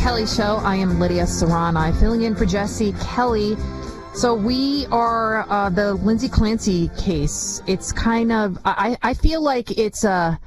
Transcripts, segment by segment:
Kelly Show. I am Lydia Serrani, filling in for Jesse Kelly. So we are the Lindsay Clancy case. It's kind of, I feel like it's a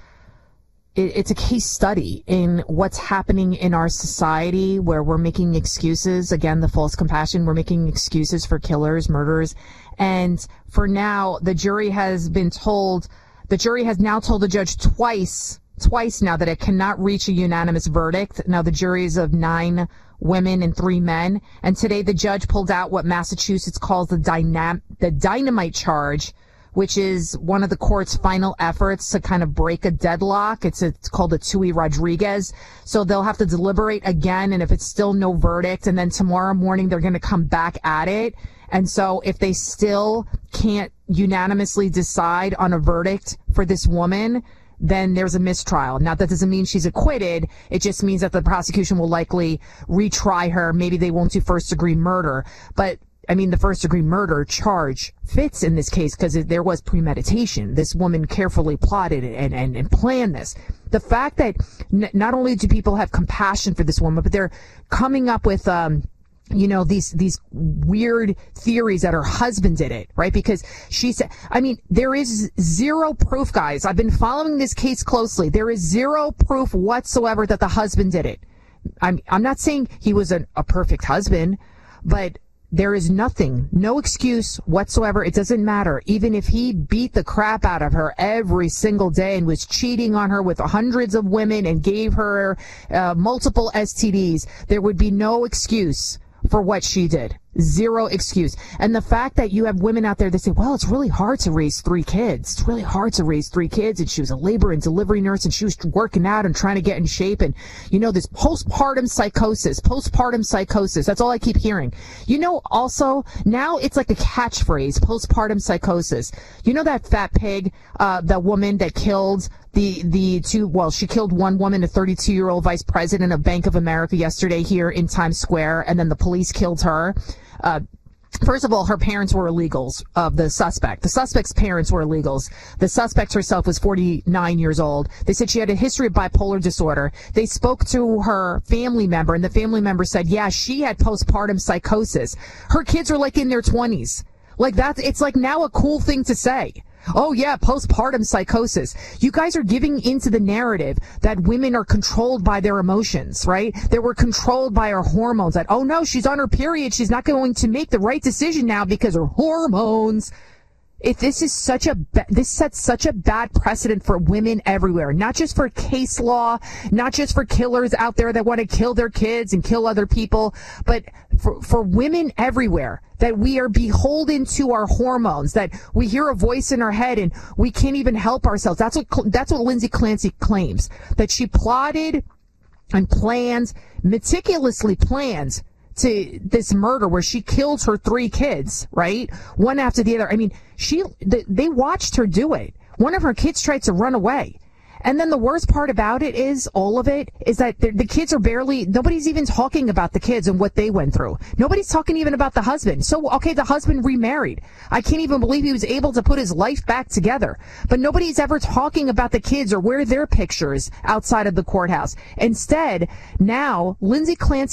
case study in what's happening in our society, where we're making excuses. Again, the false compassion. We're making excuses for killers, murderers. And for now, the jury has now told the judge twice now that it cannot reach a unanimous verdict. Now the jury is of 9 women and 3 men. And today the judge pulled out what Massachusetts calls the dynamite charge, which is one of the court's final efforts to kind of break a deadlock. It's called a Tui Rodriguez. So they'll have to deliberate again, and if it's still no verdict, and then tomorrow morning they're going to come back at it. And so if they still can't unanimously decide on a verdict for this woman, then there's a mistrial. Now, that doesn't mean she's acquitted. It just means that the prosecution will likely retry her. Maybe they won't do first-degree murder. But, I mean, the first-degree murder charge fits in this case because there was premeditation. This woman carefully plotted and planned this. The fact that not only do people have compassion for this woman, but they're coming up with these weird theories that her husband did it, right? Because she said, I mean, there is zero proof, guys. I've been following this case closely. There is zero proof whatsoever that the husband did it. I'm not saying he was a perfect husband, but there is no excuse whatsoever. It doesn't matter. Even if he beat the crap out of her every single day and was cheating on her with hundreds of women and gave her multiple STDs, there would be no excuse for what she did. Zero excuse. And the fact that you have women out there that say, well, it's really hard to raise 3 kids. It's really hard to raise 3 kids. And she was a labor and delivery nurse, and she was working out and trying to get in shape. And, this postpartum psychosis. That's all I keep hearing. Also, now it's like a catchphrase, postpartum psychosis. That fat pig, that woman that killed she killed one woman, a 32-year-old vice president of Bank of America yesterday here in Times Square, and then the police killed her. First of all, her parents were illegals of the suspect. The suspect's parents were illegals. The suspect herself was 49 years old. They said she had a history of bipolar disorder. They spoke to her family member, and the family member said, yeah, she had postpartum psychosis. Her kids are like in their 20s. Like that, it's like now a cool thing to say. Oh yeah, postpartum psychosis. You guys are giving into the narrative that women are controlled by their emotions, right? That we're controlled by our hormones. That, oh no, she's on her period. She's not going to make the right decision now because her hormones. This sets such a bad precedent for women everywhere, not just for case law, not just for killers out there that want to kill their kids and kill other people, but for women everywhere, that we are beholden to our hormones, that we hear a voice in our head and we can't even help ourselves. That's what Lindsay Clancy claims, that she plotted and meticulously plans to this murder where she killed her 3 kids, right? One after the other. I mean, they watched her do it. One of her kids tried to run away. And then the worst part about it is, all of it, is that the kids are nobody's even talking about the kids and what they went through. Nobody's talking even about the husband. So, okay, the husband remarried. I can't even believe he was able to put his life back together. But nobody's ever talking about the kids or where their pictures outside of the courthouse. Instead, now, Lindsay Clancy